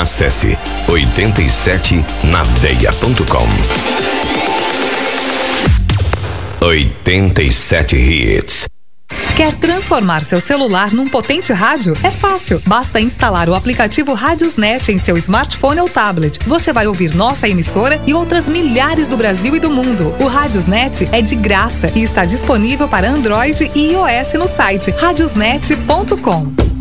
Acesse 87naveia.com. 87 Hits. Quer transformar seu celular num potente rádio? É fácil. Basta instalar o aplicativo Radiosnet em seu smartphone ou tablet. Você vai ouvir nossa emissora e outras milhares do Brasil e do mundo. O Radiosnet é de graça e está disponível para Android e iOS no site radiosnet.com.